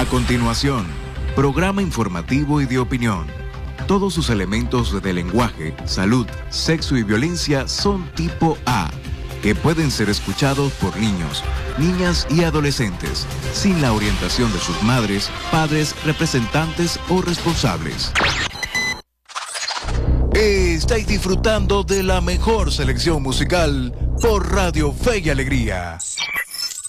A continuación, programa informativo y de opinión. Todos sus elementos de lenguaje, salud, sexo y violencia son tipo A, que pueden ser escuchados por niños, niñas y adolescentes, sin la orientación de sus madres, padres, representantes o responsables. Estáis disfrutando de la mejor selección musical por Radio Fe y Alegría.